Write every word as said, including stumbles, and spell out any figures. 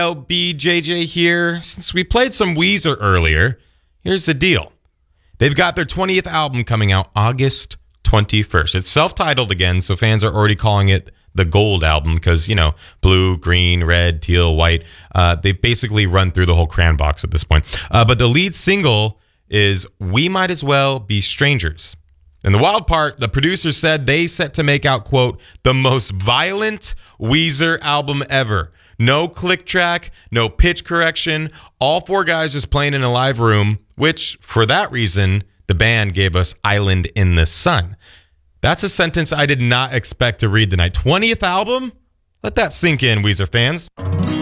L B J J here. Since we played some Weezer earlier, here's the deal. They've got their twentieth album coming out August twenty-first. It's self-titled again, so fans are already calling it the Gold Album because, you know, blue, green, red, teal, white. Uh, they basically run through the whole crayon box at this point. Uh, but the lead single is We Might As Well Be Strangers. And the wild part, the producers said they set to make out, quote, the most violent Weezer album ever. No click track, no pitch correction. All four guys just playing in a live room, which, for that reason, the band gave us Island in the Sun. That's a sentence I did not expect to read tonight. twentieth album? Let that sink in, Weezer fans.